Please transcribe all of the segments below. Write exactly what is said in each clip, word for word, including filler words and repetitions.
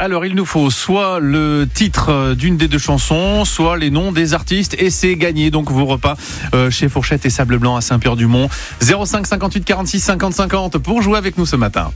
Alors, il nous faut soit le titre d'une des deux chansons, soit les noms des artistes, et c'est gagné. Donc, vos repas euh, chez Fourchette et Sable Blanc à Saint-Pierre-du-Mont. zéro cinq cinquante-huit quarante-six cinquante cinquante pour jouer avec nous ce matin.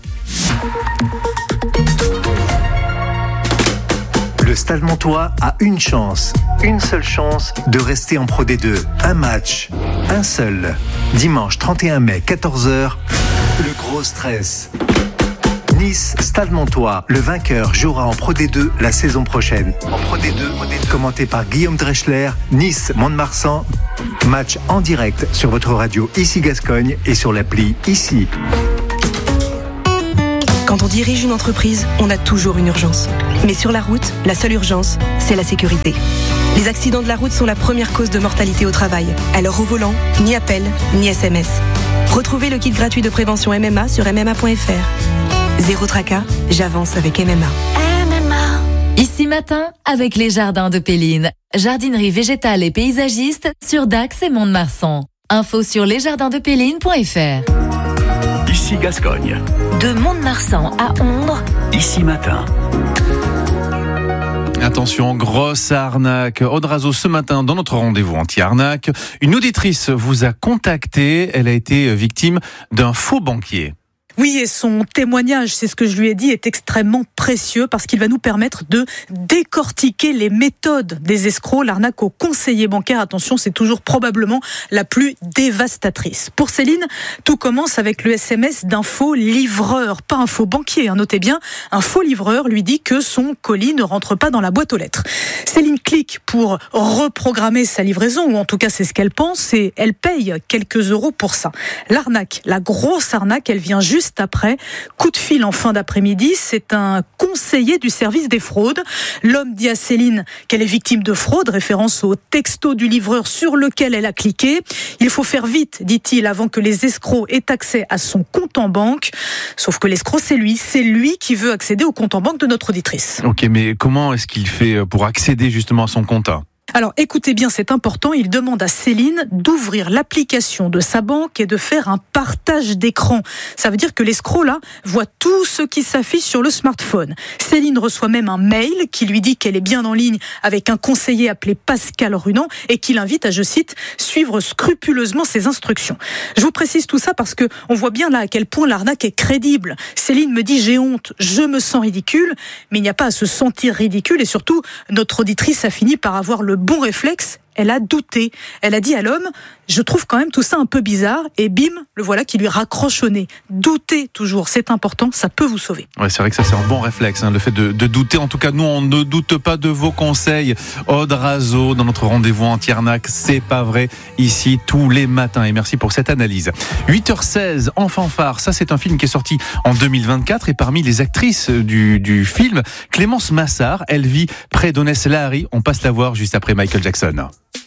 Le Stade Montois a une chance, une seule chance de rester en Pro D deux. Un match, un seul. Dimanche trente et un mai, quatorze heures, le gros stress. Nice, Stade Montois, le vainqueur jouera en Pro D deux la saison prochaine. En Pro D deux, commenté par Guillaume Dreschler, Nice, Mont-de-Marsan. Match en direct sur votre radio Ici Gascogne et sur l'appli Ici. Quand on dirige une entreprise, on a toujours une urgence. Mais sur la route, la seule urgence, c'est la sécurité. Les accidents de la route sont la première cause de mortalité au travail. Alors au volant, ni appel, ni S M S. Retrouvez le kit gratuit de prévention M M A sur m m a point f r. Zéro tracas, j'avance avec M M A. M M A. Ici matin, avec les jardins de Péline. Jardinerie végétale et paysagiste sur Dax et Mont-de-Marsan. Info sur lesjardinspéline point f r. Ici Gascogne. De Mont-de-Marsan à Ondres. Ici matin. Attention, grosse arnaque. Aude Razo, ce matin, dans notre rendez-vous anti-arnaque, une auditrice vous a contacté. Elle a été victime d'un faux banquier. Oui, et son témoignage, c'est ce que je lui ai dit, est extrêmement précieux parce qu'il va nous permettre de décortiquer les méthodes des escrocs. L'arnaque au conseiller bancaire, attention, c'est toujours probablement la plus dévastatrice. Pour Céline, tout commence avec le S M S d'un faux livreur, pas un faux banquier, hein, notez bien. Un faux livreur lui dit que son colis ne rentre pas dans la boîte aux lettres. Céline clique pour reprogrammer sa livraison, ou en tout cas c'est ce qu'elle pense, et elle paye quelques euros pour ça. L'arnaque, la grosse arnaque, elle vient juste après. Coup de fil en fin d'après-midi, c'est un conseiller du service des fraudes. L'homme dit à Céline qu'elle est victime de fraude, référence au texto du livreur sur lequel elle a cliqué. Il faut faire vite, dit-il, avant que les escrocs aient accès à son compte en banque. Sauf que l'escroc, c'est lui. C'est lui qui veut accéder au compte en banque de notre auditrice. Ok, mais comment est-ce qu'il fait pour accéder justement à son compte ? Alors écoutez bien, c'est important, il demande à Céline d'ouvrir l'application de sa banque et de faire un partage d'écran. Ça veut dire que l'escroc là voit tout ce qui s'affiche sur le smartphone. Céline reçoit même un mail qui lui dit qu'elle est bien en ligne avec un conseiller appelé Pascal Runand et qui l'invite à, je cite, suivre scrupuleusement ses instructions. Je vous précise tout ça parce que on voit bien là à quel point l'arnaque est crédible. Céline me dit j'ai honte, je me sens ridicule, mais il n'y a pas à se sentir ridicule et surtout notre auditrice a fini par avoir le bon réflexe, elle a douté. Elle a dit à l'homme, je trouve quand même tout ça un peu bizarre, et bim, le voilà qui lui raccroche au nez. Doutez toujours, c'est important, ça peut vous sauver. Ouais, c'est vrai que ça c'est un bon réflexe, hein, le fait de, de douter. En tout cas, nous on ne doute pas de vos conseils. Aude Razo, dans notre rendez-vous anti-arnaque, c'est pas vrai, ici tous les matins. Et merci pour cette analyse. huit heures seize, en fanfare, ça c'est un film qui est sorti en deux mille vingt-quatre, et parmi les actrices du, du film, Clémence Massart, elle vit près d'Onès Lahari. On passe la voir juste après Michael Jackson.